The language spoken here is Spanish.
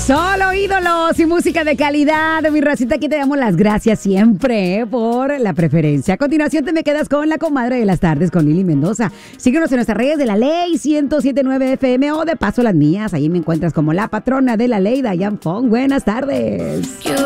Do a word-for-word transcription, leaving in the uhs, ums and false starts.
Solo ídolos y música de calidad. Mi racita, aquí te damos las gracias siempre eh, por la preferencia. A continuación te me quedas con la comadre de las tardes, con Lili Mendoza. Síguenos en nuestras redes de La Ley ciento siete punto nueve F M o de paso las mías. Ahí me encuentras como la patrona de la ley, Dayan Fong. Buenas tardes.